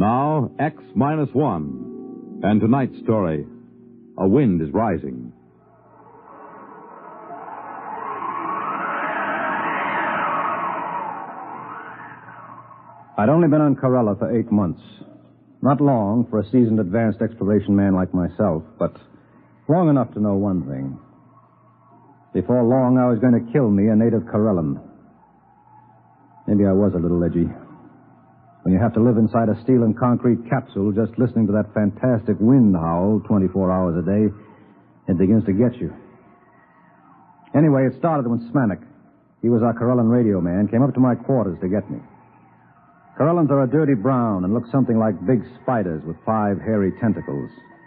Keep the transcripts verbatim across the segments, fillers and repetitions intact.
Now, X minus one. And tonight's story, a wind is rising. I'd only been on Corella for eight months. Not long for a seasoned advanced exploration man like myself, but long enough to know one thing. Before long, I was going to kill me a native Corellan. Maybe I was a little edgy. When you have to live inside a steel and concrete capsule just listening to that fantastic wind howl twenty-four hours a day, it begins to get you. Anyway, it started when Smanik, he was our Corellan radio man, came up to my quarters to get me. Corellans are a dirty brown and look something like big spiders with five hairy tentacles.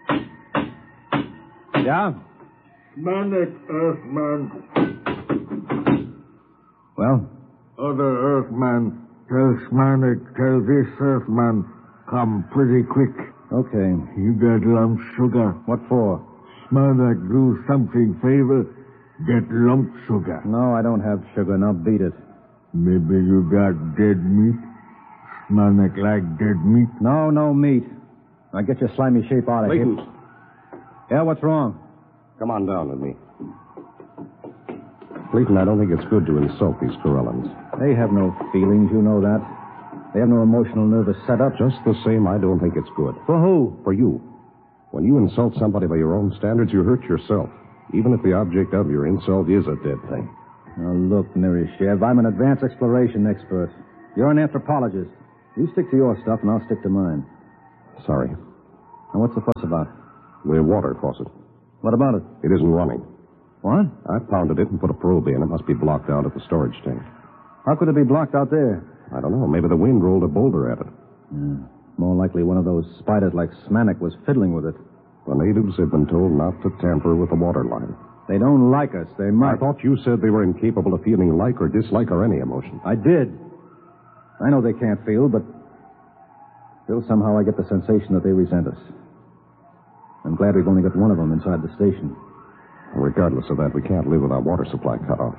Yeah? Smanik, Earthman. Well? Other Earthman, tell Smanik, tell this Earthman, come pretty quick. Okay. You got lump sugar. What for? Smanik, do something favor. Get lump sugar. No, I don't have sugar. Now beat it. Maybe you got dead meat? Smanik like dead meat? No, no meat. Now get your slimy shape out of Clayton. here. Yeah, what's wrong? Come on down with me. Clayton, I don't think it's good to insult these Corellans. They have no feelings, you know that. They have no emotional nervous setup. Just the same, I don't think it's good. For who? For you. When you insult somebody by your own standards, you hurt yourself, even if the object of your insult is a dead thing. Now, look, Mirishev, I'm an advanced exploration expert. You're an anthropologist. You stick to your stuff, and I'll stick to mine. Sorry. Now, what's the fuss about? The water faucet. What about it? It isn't running. What? I pounded it and put a probe in. It must be blocked out at the storage tank. How could it be blocked out there? I don't know. Maybe the wind rolled a boulder at it. Yeah. More likely one of those spiders like Smanik was fiddling with it. The natives have been told not to tamper with the water line. They don't like us. They might. I thought you said they were incapable of feeling like or dislike or any emotion. I did. I know they can't feel, but still somehow I get the sensation that they resent us. I'm glad we've only got one of them inside the station. Regardless of that, we can't live with our water supply cut off.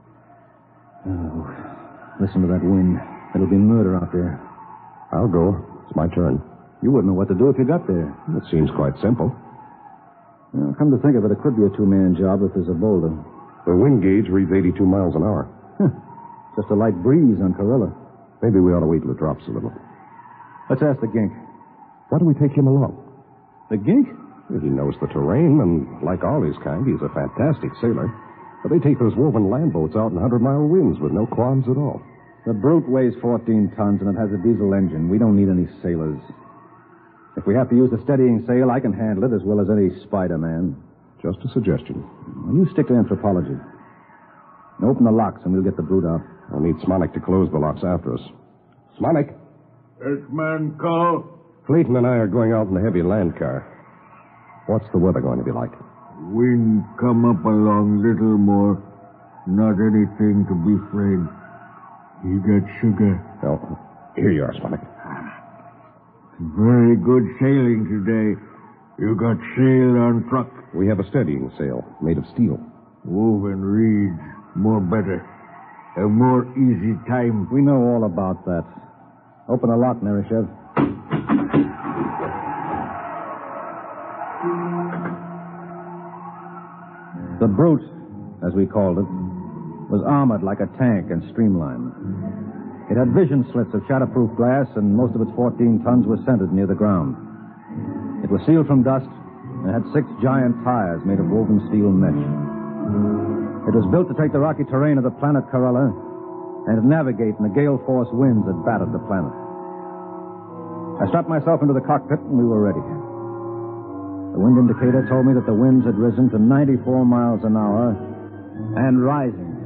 Oh, listen to that wind. It'll be murder out there. I'll go. It's my turn. You wouldn't know what to do if you got there. It seems quite simple. Well, come to think of it, it could be a two-man job if there's a boulder. The wind gauge reads eighty-two miles an hour. Huh. Just a light breeze on Corella. Maybe we ought to wait till it drops a little. Let's ask the gink. Why do we take him along? The gink? He knows the terrain, and like all his kind, he's a fantastic sailor. But they take those woven land boats out in hundred-mile winds with no qualms at all. The brute weighs fourteen tons, and it has a diesel engine. We don't need any sailors. If we have to use the steadying sail, I can handle it as well as any Spider-Man. Just a suggestion. Well, you stick to anthropology. Now open the locks, and we'll get the brute out. I'll need Smanik to close the locks after us. Smanik? Earthman, call. Clayton and I are going out in the heavy land car. What's the weather going to be like? Wind come up along little more. Not anything to be afraid. You got sugar. Oh, here you are, Smanik. Very good sailing today. You got sail on truck. We have a steadying sail made of steel. Woven reeds. More better. A more easy time. We know all about that. Open the lock, Mirishev. The brute, as we called it, was armored like a tank and streamlined. It had vision slits of shatterproof glass, and most of its fourteen tons were centered near the ground. It was sealed from dust and had six giant tires made of woven steel mesh. It was built to take the rocky terrain of the planet Corella and to navigate in the gale-force winds that battered the planet. I strapped myself into the cockpit, and we were ready. The wind indicator told me that the winds had risen to ninety-four miles an hour and rising.